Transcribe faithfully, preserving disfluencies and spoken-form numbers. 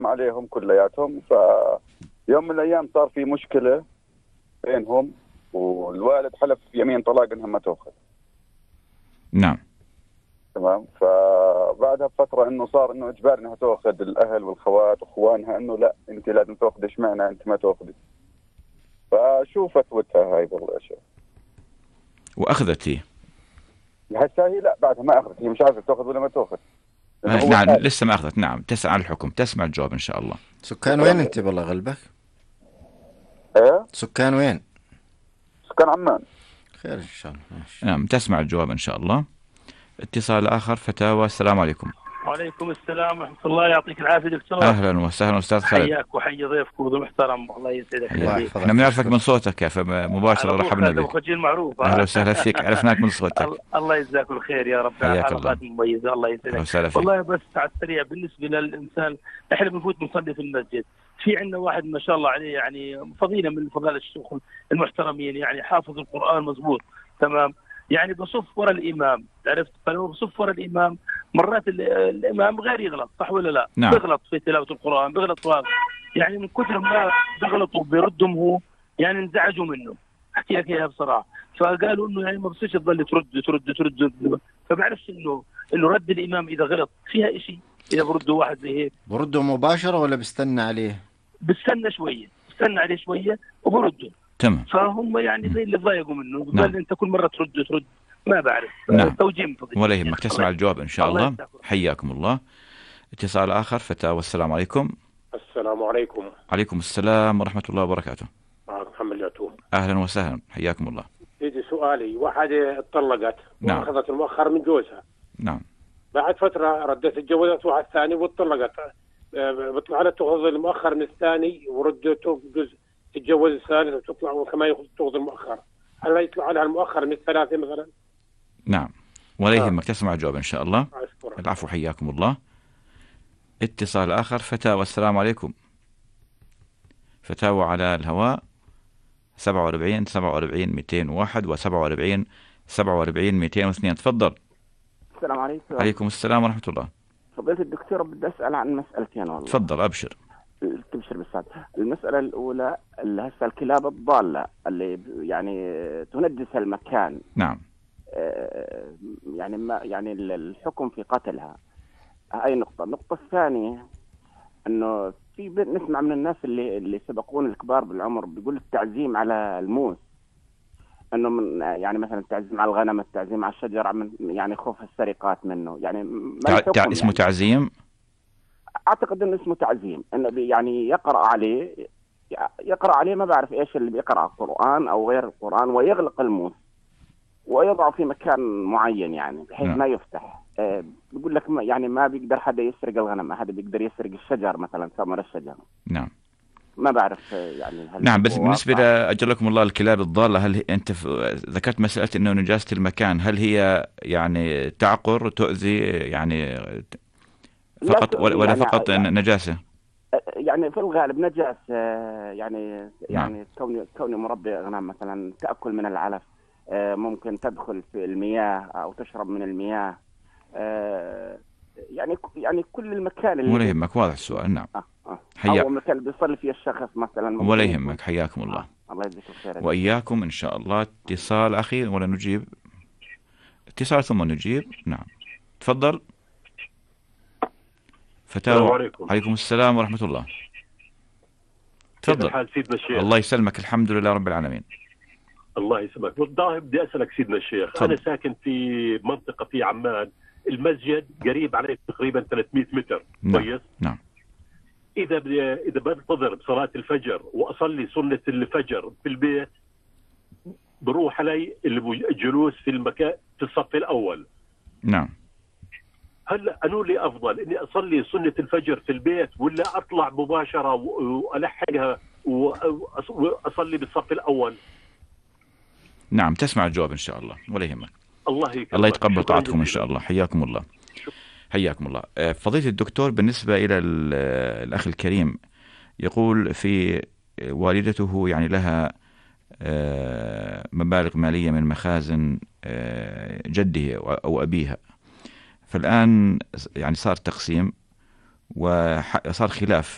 عليهم كلياتهم. فيوم من الأيام صار في مشكلة بينهم، والوالد حلف يمين طلاق إنها ما تأخذ. نعم تمام. فبعدها بفترة إنه صار إنه إجبار إنها تأخذ، الأهل والخوات وإخوانها إنه لا أنت لازم تأخذ، إشمعنى أنت ما تأخذي؟ فشو فتوتها هاي بالأشياء؟ وأخذت هي هسه هي لا، بعدها ما أخذت، هي مش عارفة تأخذ ولا ما تأخذ. آه نعم حالي. لسه ما أخذت. نعم تسأل عن الحكم، تسمع الجواب إن شاء الله. سكان وين أنت بالله غلبك؟ إيه سكان وين؟ سكان عمان. خير إن شاء الله. ماشي. نعم تسمع الجواب إن شاء الله. اتصال آخر. فتاوى. السلام عليكم. وعليكم السلام ورحمة الله، يعطيك العافية دكتور. أهلا وسهلا أستاذ خالد. حياك وحي ضيفك وذو محترم، الله يسعدك. احنا بنعرفك من صوتك، فمباشرة رحبنا بك. خجيل معروف. أهلا وسهلا فيك، عرفناك من صوتك. الله يجزاك الخير يا رب. حياك الله. مميزة، الله يسعدك. والله بس على السريع بالنسبة للإنسان، احنا بنفوت نصلي في المسجد، في عندنا واحد ما شاء الله عليه يعني فضيلة من فضائل الشيوخ المحترمين، يعني حافظ القرآن مزبوط تمام، يعني بصف ورا الإمام، عرفت؟ فلو بصف ورا الإمام مرات الإمام غير يغلط، صح ولا لا؟ نعم. بيغلط في تلاوة القرآن، بيغلط في، يعني من كثر ما بيغلطوا بيردهم هو، يعني انزعجوا منه. احكي لك اياها بصراحة. فقالوا انه يعني ما بصيرش تضل ترد ترد ترد، فبعرفش انه انه رد الإمام إذا غلط فيها إشي، إذا برده واحد زي هيك. برده مباشرة ولا بستنى عليه؟ بستنى شوية، بستنى عليه شوية وبرده. تمام. فهم يعني زي اللي ضايقوا منه، نعم. قال انت كل مرة ترد ترد، ما بعرف. نعم. توجيه ولا يهمك، تسمع الجواب ان شاء الله. الله حياكم الله. اتصال اخر. فتاوى. السلام عليكم. السلام عليكم. عليكم السلام ورحمة الله وبركاته. معك محمد العتوم. اهلا وسهلا، حياكم الله. يجي سؤالي، واحدة اتطلقت نعم. واخذت المؤخر من جوزها. نعم. بعد فترة ردت اتجوزت واحد ثاني واتطلقت، بيطلع لها تاخذ المؤخر من الثاني وردته جزء تتجوز الثالث وتطلع وكمان تاخذ المؤخر، هل يطلع على المؤخر من الثلاثة مثلا؟ نعم ولا يهمك، تسمع الجواب ان شاء الله. أشكرك. العفو، حياكم الله. اتصال اخر. فتاوى. السلام عليكم. فتاوى على الهواء. سبعة وأربعين سبعة وأربعين مئتين وواحد وسبعة وأربعين سبعة وأربعين مئتين واثنين. تفضل. السلام عليكم. عليكم السلام ورحمة الله. فضيلة الدكتور، بدي أسأل عن مسألتين والله. تفضل أبشر. تبشر بالسعادة. المسألة الأولى اللي هسه الكلاب الضالة اللي يعني تنجس المكان. نعم. يعني ما يعني الحكم في قتلها، هاي نقطة. النقطة الثانية إنه في نسمع من الناس اللي اللي سبقون الكبار بالعمر بيقول التعزيم على الموس، انه من يعني مثلا التعزيم على الغنم، التعزيم على الشجر، من يعني خوف السرقات منه، يعني ما تع... تع... اسمه يعني. تعزيم. اعتقد انه اسمه تعزيم، انه يعني يقرأ عليه يقرأ عليه ما بعرف ايش اللي بيقرأ القرآن او غير القرآن، ويغلق الموس ويضعه في مكان معين يعني بحيث نعم. ما يفتح. أه بيقول لك ما يعني ما بيقدر حدا يسرق الغنم، ما حدا بيقدر يسرق الشجر مثلا، ثمر الشجر. نعم. ما بعرف يعني. هل نعم. بس بالنسبة لأجلكم الله الكلاب الضالة، هل أنت ذكرت مسألة أنه نجاسة المكان، هل هي يعني تعقر تؤذي يعني فقط ولا يعني فقط يعني نجاسة؟ يعني في الغالب نجاسة يعني. يعني نعم. كوني كوني مربي أغنام مثلا، تأكل من العلف، ممكن تدخل في المياه أو تشرب من المياه، يعني يعني كل المكان اللي ولا يهمك، واضح السؤال. نعم. آه. آه. حياك. أو مكان بيصلي فيه الشخص مثلا. ولا يهمك، حياكم الله. آه. الله يجزيك الخير. وإياكم إن شاء الله. اتصال أخير ولا نجيب؟ اتصال ثم نجيب. نعم تفضل. فتاوى. السلام عليكم. عليكم السلام ورحمة الله. تفضل. حال سيدنا الشيخ؟ الله يسلمك، الحمد لله رب العالمين. الله يسلمك. والله بدي أسألك سيدنا الشيخ، طبعا. أنا ساكن في منطقة في عمان، المسجد قريب عليه تقريبا ثلاثمئة متر. نعم. كويس. نعم. إذا إذا بنتظر بصلاة الفجر وأصلي سنة الفجر في البيت، بروح علي الجلوس في المكان في الصف الأول. نعم. هل أنو لي أفضل إني أصلي سنة الفجر في البيت ولا أطلع مباشرة وألحقها وأصلي بالصف الأول؟ نعم تسمع الجواب إن شاء الله، ولا يهمك. الله يكرمك. الله يتقبل طاعتكم إن شاء الله. حياكم الله. حياكم الله. فضيلة الدكتور، بالنسبة إلى الأخ الكريم يقول في والدته يعني لها مبالغ مالية من مخازن جده أو أبيها، فالآن يعني صار تقسيم وصار خلاف